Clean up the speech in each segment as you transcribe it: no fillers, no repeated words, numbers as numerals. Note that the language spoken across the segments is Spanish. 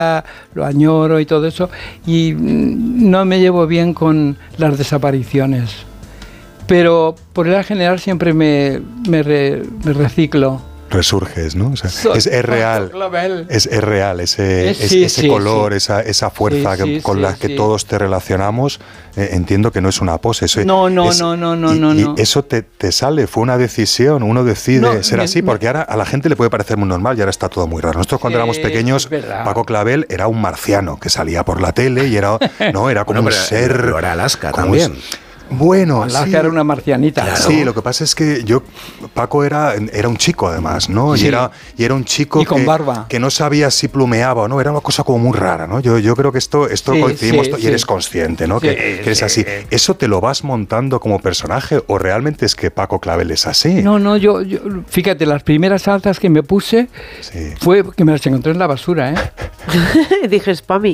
lo añoro y todo eso, y no me llevo bien con las desapariciones. Pero por regla general siempre me reciclo. Resurges, ¿no? O sea, es real. Es real ese color, esa fuerza con la que todos te relacionamos. Entiendo que no es una pose. No. Y eso te sale, fue una decisión. Uno decide ser así, porque ahora a la gente le puede parecer muy normal y ahora está todo muy raro. Nosotros cuando éramos pequeños, Paco Clavel era un marciano que salía por la tele y era como un ser. Pero era Alaska también. Bueno, Alaska era una marcianita. Claro. Sí, lo que pasa es que Paco era un chico además, ¿no? Sí. Y era un chico con barba. Que no sabía si plumeaba o no, era una cosa como muy rara, ¿no? Yo creo que esto coincidimos y eres consciente, ¿no? Que eres así. ¿Eso te lo vas montando como personaje o realmente es que Paco Clavel es así? No, yo fíjate, las primeras altas que me puse fue que me las encontré en la basura, Dije, es para mí.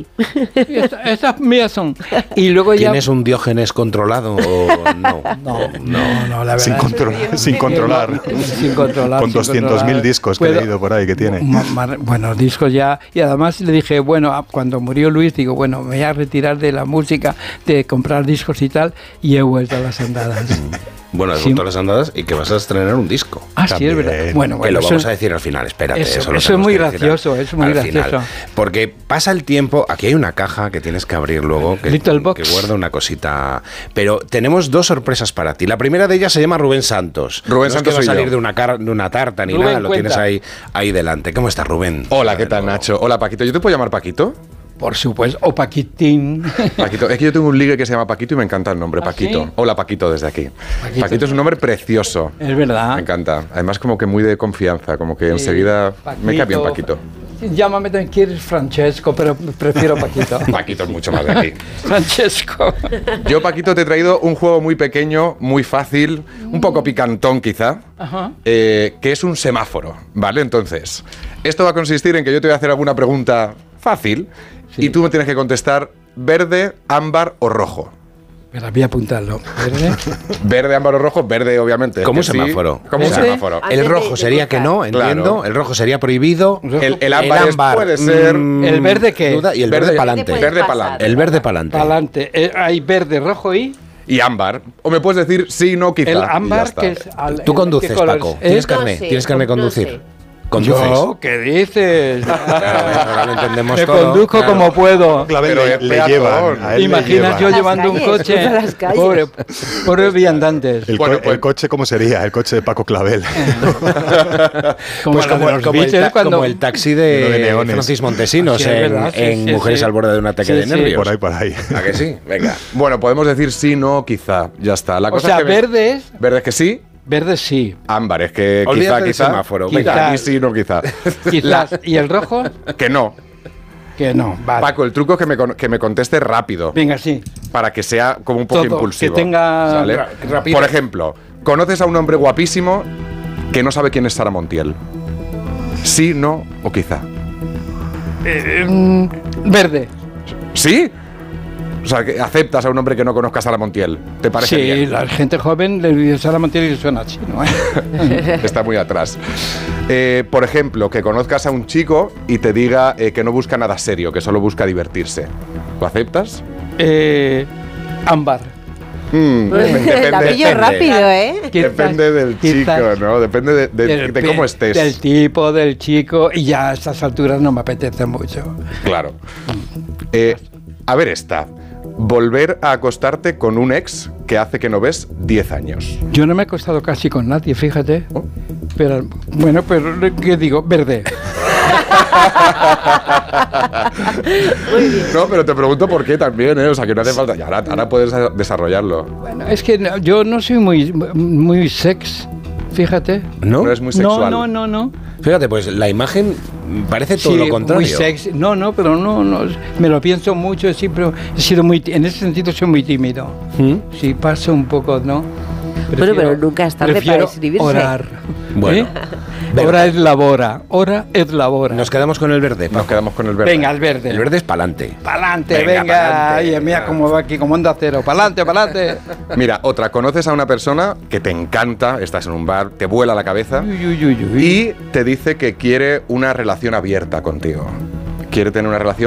Estas mías son. Y luego ¿Tienes un Diógenes controlado o no? No, la verdad. Sin controlar. Con 200.000 discos que he leído por ahí que tiene. Bueno, discos ya. Y además le dije, bueno, cuando murió Luis, digo, bueno, me voy a retirar de la música, de comprar discos y tal, y he vuelto a las andadas. Bueno, has vuelto a las andadas y que vas a estrenar un disco. Sí, es verdad. Bueno, que lo vamos a decir al final, espérate. Eso es muy gracioso, Final, porque pasa el tiempo, aquí hay una caja que tienes que abrir luego, que guarda una cosita. Pero tenemos dos sorpresas para ti. La primera de ellas se llama Rubén Santos. Rubén Santos no es que va a salir de una tarta ni Rubén, nada, lo tienes ahí delante. ¿Cómo estás, Rubén? Hola, ¿qué tal, Nacho? Hola, Paquito. ¿Yo te puedo llamar Paquito? Por supuesto, o Paquitín. Paquito, es que yo tengo un ligue que se llama Paquito y me encanta el nombre, Paquito. ¿Sí? Hola, Paquito, desde aquí. Paquito es un nombre precioso. Es verdad. Me encanta. Además, como que muy de confianza, como que enseguida me cae bien Paquito. Llámame también, quieres Francesco, pero prefiero Paquito. Paquito es mucho más de aquí. Francesco. Yo, Paquito, te he traído un juego muy pequeño, muy fácil, un poco picantón quizá, que es un semáforo, ¿vale? Entonces, esto va a consistir en que yo te voy a hacer alguna pregunta fácil y tú me tienes que contestar verde, ámbar o rojo. Pero voy a apuntarlo. ¿Verde? Verde, ámbar o rojo, verde obviamente. Como un semáforo. Como un semáforo. El rojo sería que no, entiendo. Claro. El rojo sería prohibido. El ámbar puede ser. ¿El verde qué? Y el verde pa'lante. Verde pa'lante. El verde pa'lante. Pa'lante. Hay verde, rojo y ámbar. O me puedes decir sí, no, quizá. El ámbar que es. Tú conduces, Paco. ¿Tienes carné? ¿Tienes carné de conducir? ¿Conduces? ¿Yo? ¿Qué dices? Ahora lo entendemos me todo. conduzco como puedo. Clavel le llevan. Imaginas yo llevando un coche. Pobre viandantes. El coche, ¿cómo sería? El coche de Paco Clavel. Como el taxi de Francis Montesinos en Mujeres al borde de un ataque de nervios. Por ahí. ¿A que sí? Venga. Bueno, podemos decir sí, no, quizá. Ya está. La cosa o sea, es que verde es. Verde es que sí. Verde sí. Ámbar es que quizá. Semáforo. Venga, y sí, no, quizá. Quizás. ¿Y el rojo? Que no. Que no, vale. Paco, el truco es que me conteste rápido. Venga, sí. Para que sea como un poco impulsivo. Que tenga rápido. Por ejemplo, conoces a un hombre guapísimo que no sabe quién es Sara Montiel. Sí, no o quizá. Verde. ¿Sí? O sea, que aceptas a un hombre que no conozca a Sara Montiel. ¿Te parece bien? Sí, la gente joven le dice Sara Montiel y le suena chino, Está muy atrás. Por ejemplo, que conozcas a un chico y te diga que no busca nada serio, que solo busca divertirse. ¿Lo aceptas? Ámbar. La pillo rápido, Depende del chico, ¿no? Depende de cómo estés. Del tipo, del chico. Y ya a estas alturas no me apetece mucho. Claro. A ver esta. Volver a acostarte con un ex que hace que no ves 10 años. Yo no me he acostado casi con nadie, fíjate. ¿Oh? Pero, bueno, pero ¿qué digo? Verde. No, pero te pregunto por qué también, O sea, que no hace falta. Y ahora puedes desarrollarlo. Bueno, es que yo no soy muy sex, fíjate. ¿No? No es muy sexual. No. Fíjate, pues la imagen parece todo lo contrario. Muy sexy. No, pero no, me lo pienso mucho, siempre he sido en ese sentido soy muy tímido. Sí, paso un poco, ¿no? Pero nunca es tarde para escribirse. Orar. Bueno. Hora es labora. Nos quedamos con el verde. Nos quedamos con el verde. Venga, el verde. El verde es pa'lante. Pa'lante, venga. Ay, mira cómo va aquí, como onda cero. Pa'lante. Mira, otra. Conoces a una persona que te encanta, estás en un bar, te vuela la cabeza y te dice que quiere una relación abierta contigo. quiere tener una relación